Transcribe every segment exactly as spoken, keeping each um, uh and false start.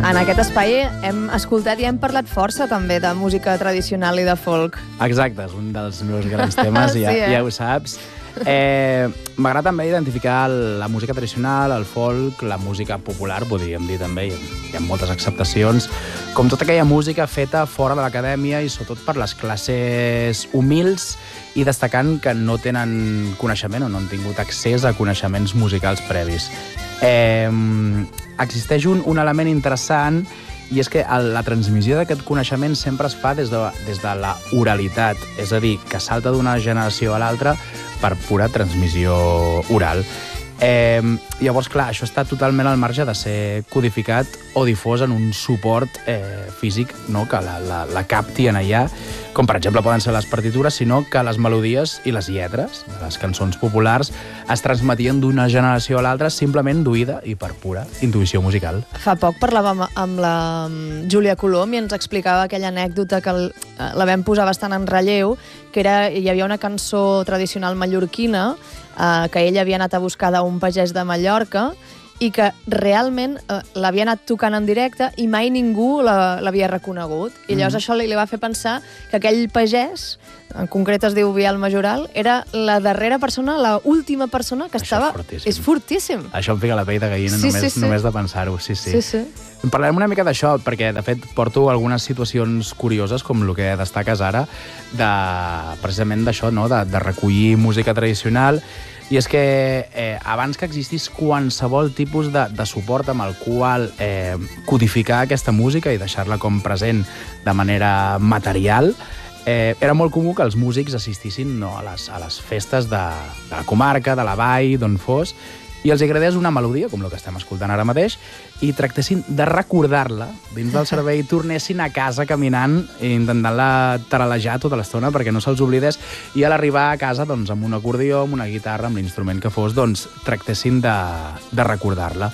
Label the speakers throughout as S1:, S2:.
S1: En aquest espai hem escoltat i hem parlat força també de música tradicional i de folk.
S2: Exacte, és un dels meus grans temes,
S1: sí,
S2: ja,
S1: eh?
S2: ja ho saps. Eh, M'agrada també identificar la música tradicional, el folk, la música popular, podríem dir també, hi ha, hi ha moltes acceptacions, com tota aquella música feta fora de l'acadèmia i sobretot per les classes humils i destacant que no tenen coneixement o no han tingut accés a coneixements musicals previs. Eh, existeix un, un element interessant i és que el, la transmissió d'aquest coneixement sempre es fa des de, des de la oralitat, és a dir, que salta d'una generació a l'altra per pura transmissió oral. Eh, llavors, clar, això està totalment al marge de ser codificat o difós en un suport eh, físic, no? Que la, la, la capti en allà, com per exemple poden ser les partitures, sinó que les melodies i les lletres de les cançons populars es transmetien d'una generació a l'altra simplement d'oïda i per pura intuïció musical.
S1: Fa poc parlàvem amb la Júlia Colom i ens explicava aquella anècdota que el, la vam posar bastant en relleu, que era, hi havia una cançó tradicional mallorquina eh, que ella havia anat a buscar d'un pagès de Mallorca i que realment eh, l'havia anat tocant en directe i mai ningú l'havia reconegut. I llavors mm. això li, li va fer pensar que aquell pagès, en concret es diu Biel Majoral, era la darrera persona, la última persona que
S2: això
S1: estava...
S2: és fortíssim.
S1: És fortíssim.
S2: Això em fica la pell de gallina
S1: sí,
S2: només,
S1: sí, sí.
S2: només de pensar-ho. Sí, sí.
S1: sí, sí.
S2: Parlarem una mica d'això, perquè, de fet, porto algunes situacions curioses, com el que destaques ara, de, precisament d'això, no? de, de recollir música tradicional. I és que eh, abans que existís qualsevol tipus de, de suport amb el qual eh, codificar aquesta música i deixar-la com present de manera material, eh, era molt comú que els músics assistissin no, a, les, a les festes de, de la comarca, de la vall, d'on fos, i els agradés una melodia, com la que estem escoltant ara mateix, i tractessin de recordar-la dins del cervell i tornessin a casa caminant i intentant-la taralejar tota l'estona perquè no se'ls oblidés, i a l'arribar a casa doncs, amb un acordió, amb una guitarra, amb l'instrument que fos, doncs tractessin de, de recordar-la.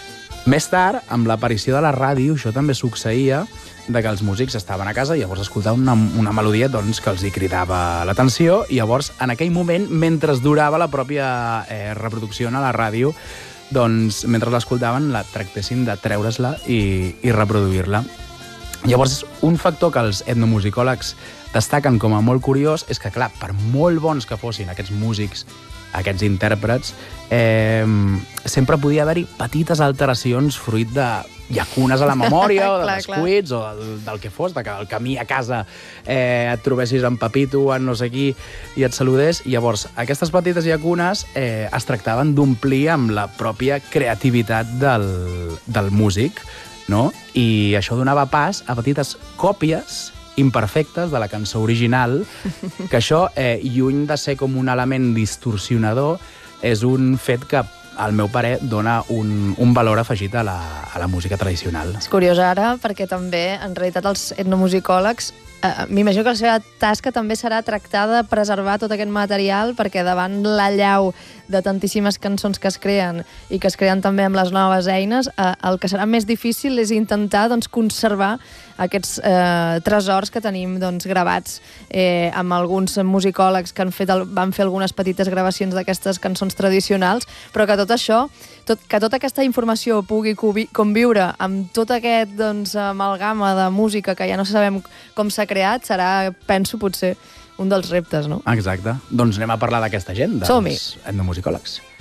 S2: Més tard, amb l'aparició de la ràdio, això també succeïa, de que els músics estaven a casa i llavors escoltaven una, una melodia doncs, que els hi cridava l'atenció i llavors, en aquell moment, mentre es durava la pròpia eh, reproducció a la ràdio, doncs, mentre l'escoltaven, la tractessin de treure-la i, i reproduir-la. Llavors, un factor que els etnomusicòlegs destaquen com a molt curiós és que, clar, per molt bons que fossin aquests músics, aquests intèrprets, eh, sempre podia haver-hi petites alteracions fruit de llacunes a la memòria o de
S1: clar,
S2: descuits o del, del que fos, de que al camí a casa eh, et trobessis amb Pepito, en no sé qui, i et saludés. I llavors, aquestes petites llacunes eh, es tractaven d'omplir amb la pròpia creativitat del, del músic, no? I això donava pas a petites còpies imperfectes de la cançó original, que això, eh, lluny de ser com un element distorsionador, és un fet que, al meu parer, dona un, un valor afegit a la, a la música tradicional.
S1: És curiós ara, perquè també, en realitat, els etnomusicòlegs, eh, m'imagino que la seva tasca també serà tractar de preservar tot aquest material, perquè davant l'allau de tantíssimes cançons que es creen i que es creen també amb les noves eines, eh, el que serà més difícil és intentar doncs, conservar aquests eh, tresors que tenim doncs, gravats eh, amb alguns musicòlegs que han fet el, van fer algunes petites gravacions d'aquestes cançons tradicionals, però que tot això, tot, que tota aquesta informació pugui conviure amb tot aquest doncs, amalgama de música que ja no sabem com s'ha creat, serà, penso, potser un dels reptes, no?
S2: Exacte. Doncs anem a parlar d'aquesta gent, dels etnomusicòlegs.